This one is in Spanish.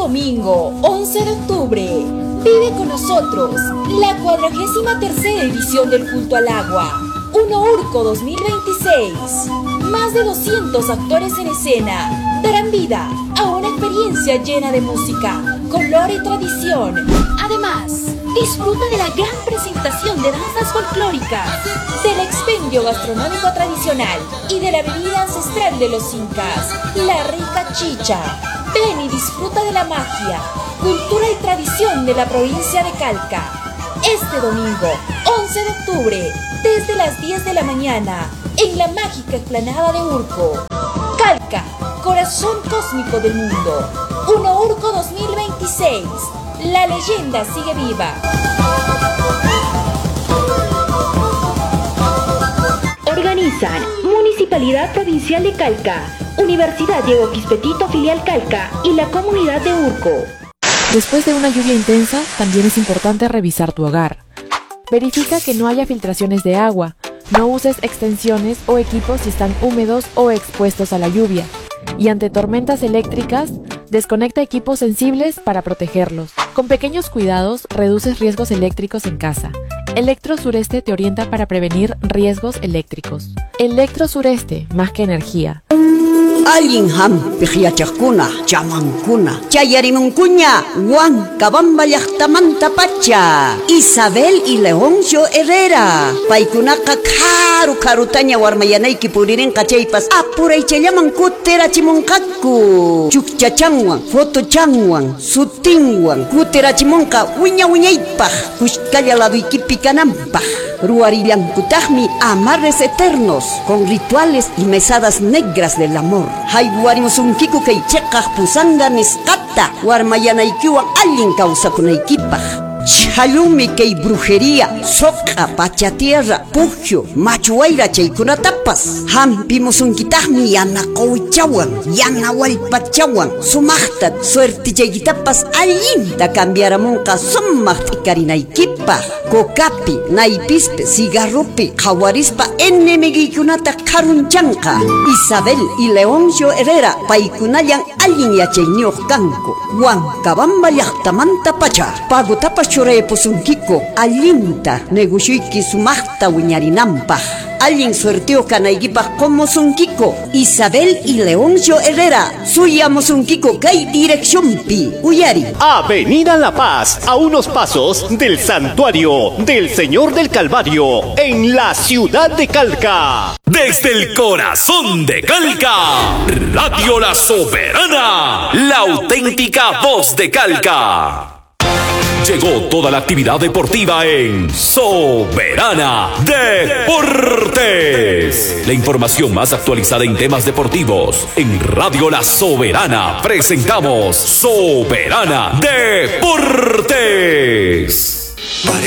domingo, 11 de octubre, vive con nosotros la 43ª edición del Culto al Agua, Unourco 2026. Más de 200 actores en escena darán vida a una experiencia llena de música, color y tradición. Además, disfruta de la gran presentación de danzas folclóricas, del expendio gastronómico tradicional y de la bebida ancestral de los incas, la rica chicha. Ven y disfruta de la magia, cultura y tradición de la provincia de Calca. Este domingo, 11 de octubre, desde las 10 de la mañana, en la mágica explanada de Urco. Calca, corazón cósmico del mundo. Unourco 2026. La leyenda sigue viva. Organizan Municipalidad Provincial de Calca, Universidad Diego Quispetito Filial Calca y la comunidad de Urco. Después de una lluvia intensa, también es importante revisar tu hogar. Verifica que no haya filtraciones de agua. No uses extensiones o equipos si están húmedos o expuestos a la lluvia. Y ante tormentas eléctricas, desconecta equipos sensibles para protegerlos. Con pequeños cuidados, reduces riesgos eléctricos en casa. Electro Sureste te orienta para prevenir riesgos eléctricos. Electro Sureste, más que energía. Alguien ham pijiachakuna, chamancuna, chayarimuncuña, Juan Cabambayachtamanta Pacha, Isabel y Leoncio Herrera, Paikunaka Karutaña Warmayanayki Puriren Cachaypas, Apuray Chayaman Kutera Chimonkaku, Chukchachanwan, Fotochanwan, Sutinwan, Kutera Chimonka, Uñaypaj, Kushkaya Laduikipicanampa. Ruarillan Kutahmi, amarres eternos, con rituales y mesadas negras del amor. Hayguarimos un kiku que chekaj pusanga nescata, Warmayanaykiwan alguien causa con equipaj. Chalumi que brujería, soca, pachatierra, pugio, machuaira chaykunatapas. Hampimos un kitahmi yanakouchawan, yanawalpachawan, sumachtat, suerte chayitapas allinta cambiaramunka sommacht ikarinaykipa. Kokapi, naipispe, cigarropi, jawarispa enemigiykunata karunchanka. Isabel y Leoncio Herrera, paikunayan alguien yachayniuq kanku. Huancabamba llaqtamanta pacha, pagutapas choraypusunkiko, allinta negosyuyki sumaqta wiñarinanpaq. Alguien suerteo kanaykipaq qomusunkiko. Isabel y Leoncio Herrera, suyamusunkiko kay direccionpi. Uyari. Avenida La Paz, a unos pasos del Santuario del Señor del Calvario, en la ciudad de Calca. Desde el corazón de Calca, Radio La Soberana, la auténtica voz de Calca. Llegó toda la actividad deportiva en Soberana Deportes. La información más actualizada en temas deportivos. En Radio La Soberana presentamos Soberana Deportes.